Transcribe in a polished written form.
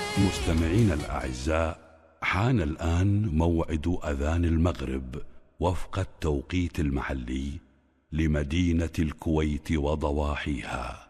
مستمعين الأعزاء، حان الآن موعد أذان المغرب وفق التوقيت المحلي لمدينة الكويت وضواحيها.